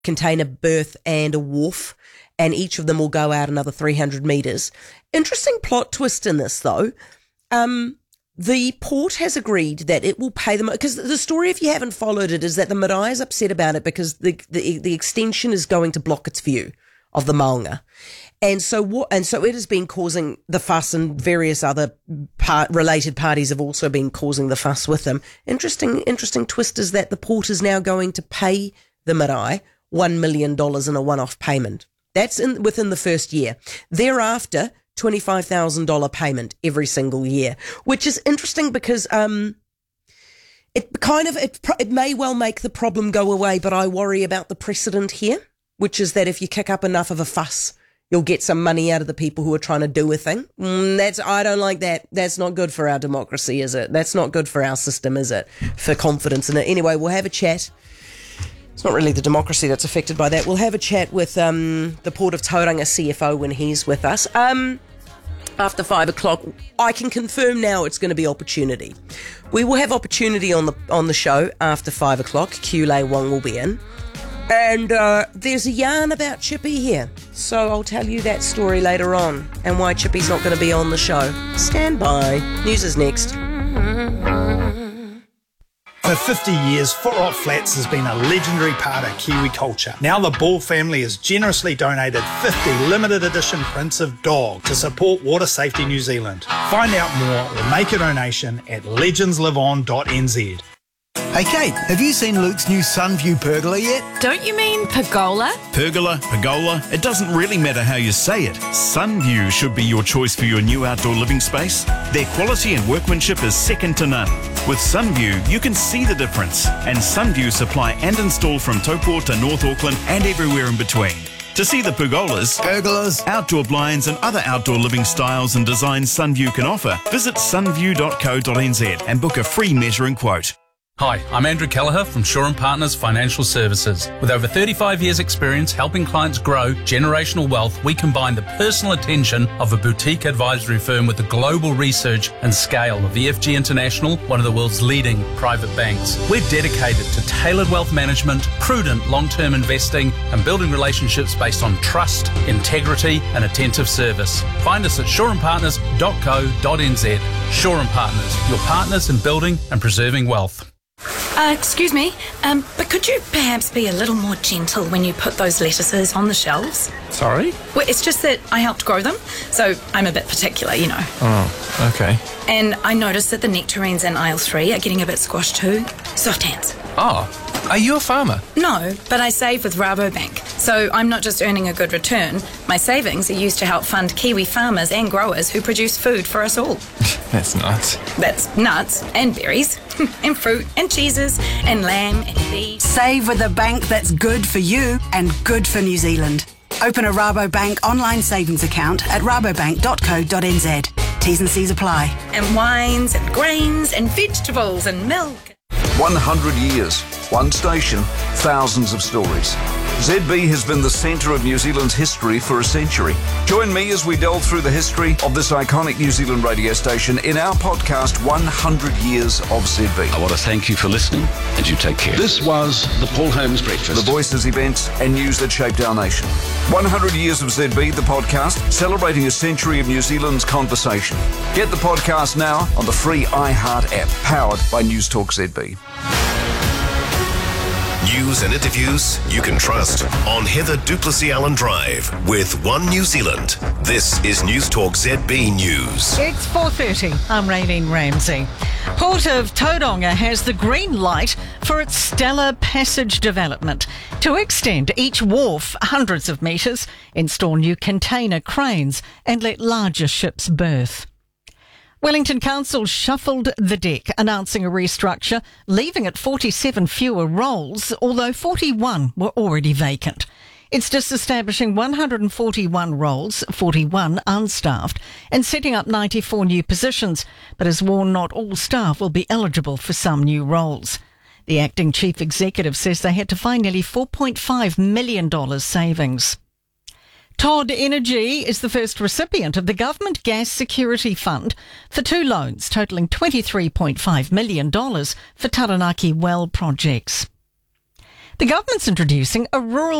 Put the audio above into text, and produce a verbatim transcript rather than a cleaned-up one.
container berth and a wharf, and each of them will go out another three hundred metres. Interesting plot twist in this, though. Um, the port has agreed that it will pay them, because the story, if you haven't followed it, is that the marae is upset about it because the, the the extension is going to block its view of the maunga. And so what? And so it has been causing the fuss, and various other part, related parties have also been causing the fuss with them. Interesting, interesting twist is that the port is now going to pay the marae one million dollars in a one-off payment. That's in, within the first year. Thereafter, twenty-five thousand dollars payment every single year, which is interesting because um, it kind of it, it may well make the problem go away, but I worry about the precedent here, which is that if you kick up enough of a fuss, you'll get some money out of the people who are trying to do a thing. Mm, that's I don't like that. That's not good for our democracy, is it? That's not good for our system, is it? For confidence in it. Anyway, we'll have a chat. It's not really the democracy that's affected by that. We'll have a chat with um, the Port of Tauranga C F O when he's with us. Um, after five o'clock, I can confirm now it's going to be Opportunity. We will have Opportunity on the on the show after five o'clock. Q Lei Wong will be in. And uh, there's a yarn about Chippy here, so I'll tell you that story later on, and why Chippy's not going to be on the show. Stand by. News is next. For fifty years, Foot Rot Flats has been a legendary part of Kiwi culture. Now the Ball family has generously donated fifty limited edition prints of dog to support Water Safety New Zealand. Find out more or make a donation at legends live on dot n z. Hey Kate, have you seen Luke's new Sunview pergola yet? Don't you mean pergola? Pergola, pergola, it doesn't really matter how you say it. Sunview should be your choice for your new outdoor living space. Their quality and workmanship is second to none. With Sunview, you can see the difference. And Sunview supply and install from Taupo to North Auckland and everywhere in between. To see the pergolas, pergolas, outdoor blinds and other outdoor living styles and designs Sunview can offer, visit sunview dot co dot n z and book a free measuring quote. Hi, I'm Andrew Kelleher from Shaw and Partners Financial Services. With over thirty-five years experience helping clients grow generational wealth, we combine the personal attention of a boutique advisory firm with the global research and scale of the F G International, one of the world's leading private banks. We're dedicated to tailored wealth management, prudent long-term investing, and building relationships based on trust, integrity, and attentive service. Find us at shaw and partners dot co dot n z. Shaw and Partners, your partners in building and preserving wealth. Uh, excuse me, um, but could you perhaps be a little more gentle when you put those lettuces on the shelves? Sorry? Well, it's just that I helped grow them, so I'm a bit particular, you know. Oh, okay. And I noticed that the nectarines in aisle three are getting a bit squashed too. Soft hands. Oh, are you a farmer? No, but I save with Rabobank, so I'm not just earning a good return. My savings are used to help fund Kiwi farmers and growers who produce food for us all. That's nuts. That's nuts and berries and fruit and cheeses and lamb and beef. Save with a bank that's good for you and good for New Zealand. Open a Rabobank online savings account at rabobank dot co dot n z. T's and C's apply. And wines and grains and vegetables and milk. one hundred years, one station, thousands of stories. Z B has been the centre of New Zealand's history for a century. Join me as we delve through the history of this iconic New Zealand radio station in our podcast, one hundred years of Z B. I want to thank you for listening, and you take care. This was the Paul Holmes Breakfast. The voices, events, and news that shaped our nation. one hundred years of Z B, the podcast, celebrating a century of New Zealand's conversation. Get the podcast now on the free iHeart app, powered by News Talk Z B. News and interviews you can trust on Heather Duplessis Allen Drive with One New Zealand. This is News Talk Z B News. It's four thirty. I'm Raylene Ramsey. Port of Tauranga has the green light for its Stellar Passage development to extend each wharf hundreds of metres, install new container cranes and let larger ships berth. Wellington Council shuffled the deck, announcing a restructure, leaving it forty-seven fewer roles, although forty-one were already vacant. It's disestablishing one hundred forty-one roles, forty-one unstaffed, and setting up ninety-four new positions, but has warned not all staff will be eligible for some new roles. The acting chief executive says they had to find nearly four point five million dollars savings. Todd Energy is the first recipient of the Government Gas Security Fund for two loans totalling twenty-three point five million dollars for Taranaki well projects. The government's introducing a rural